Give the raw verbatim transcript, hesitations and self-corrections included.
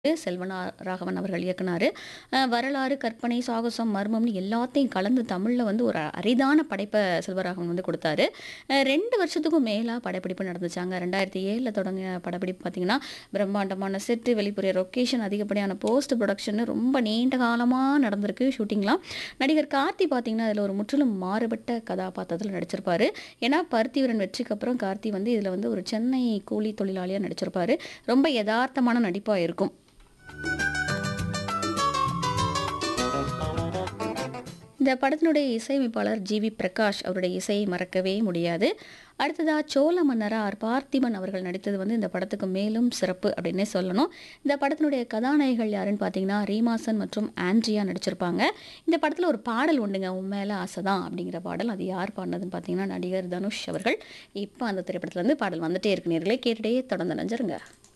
செல்வனா ராகவன் அவர்கள் இயக்குனாரு. அ வரலாறு, கற்பனை, சாகசம், மர்மம்னு எல்லாத்தையும் கலந்து தமிழ்ல வந்து ஒரு அரிதான படைப்ப செல்வராகவன் வந்து குடுத்தாரு. அ ரெண்டு வருஷத்துக்கும் மேலா படப்பிடிப்பு நடந்துச்சாங்க. இரண்டாயிரத்து ஏழுல தொடங்கின படப்பிடிப்பு பார்த்தீங்கன்னா, பிரம்மாண்டமான செட்டு, வெளிப்புற லொகேஷன், அதிகப்படியான போஸ்ட் புரொடக்ஷன்னு ரொம்ப நீண்ட காலமா நடந்திருக்கு ஷூட்டிங்லாம். நடிகர் கார்த்தி பார்த்தீங்கன்னா, அதில ஒரு முற்றிலும் மாறுபட்ட கதாபாத்திரத்தில நடிச்சிருப்பாரு. ஏன்னா, பருத்திவீரன் வெற்றிக்கு அப்புறம் கார்த்தி வந்து இதில வந்து ஒரு சென்னை கூலி தொழிலாளியா நடிச்சிருப்பாரு. ரொம்ப எதார்த்தமான நடிப்பா இருக்கும். இந்த படத்தினுடைய இசையமைப்பாளர் ஜி வி பிரகாஷ் அவருடைய இசையை மறக்கவே முடியாது. அடுத்ததா சோழ மன்னரா ஆர் பார்த்திபன் அவர்கள் நடித்தது வந்து இந்த படத்துக்கு மேலும் சிறப்பு அப்படின்னே சொல்லணும். இந்த படத்தினுடைய கதாநாயகிகள் யாருன்னு பார்த்தீங்கன்னா, ரீமாசன் மற்றும் ஆண்ட்ரியா நடிச்சிருப்பாங்க. இந்த படத்தில ஒரு பாடல் உண்டுங்க. "உன் மேல ஆசைதான்" அப்படிங்கிற பாடல். அது யார் பாடுனதுன்னு பார்த்தீங்கன்னா, நடிகர் தனுஷ் அவர்கள். இப்ப அந்த திரைப்படத்திலருந்து பாடல் வந்துட்டே இருக்கு நேயர்களே. கேட்டுட்டே தொடர்ந்து இணைஞ்சிருங்க.